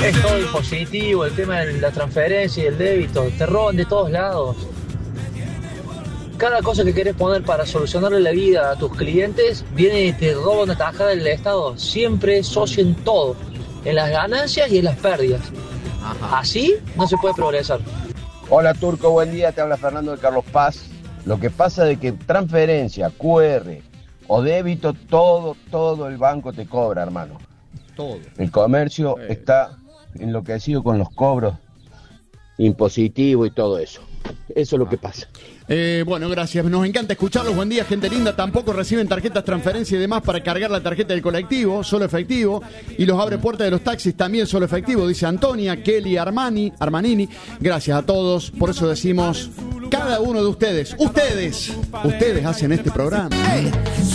es todo impositivo, el tema de la transferencia y el débito, te roban de todos lados. Cada cosa que querés poner para solucionarle la vida a tus clientes, viene y te roba una tajada del Estado. Siempre socio en todo, en las ganancias y en las pérdidas. Ajá. Así no se puede progresar. Hola Turco, buen día, te habla Fernando de Carlos Paz. Lo que pasa es que transferencia, QR o débito, todo el banco te cobra, hermano. Todo. El comercio está enloquecido con los cobros impositivos y todo eso. Eso es lo que pasa. Bueno, gracias. Nos encanta escucharlos. Buen día, gente linda. Tampoco reciben tarjetas, transferencia y demás para cargar la tarjeta del colectivo, solo efectivo. Y los abre puertas de los taxis también solo efectivo, dice Antonia, Kelly, Armanini. Gracias a todos. Por eso decimos, cada uno de ustedes hacen este programa.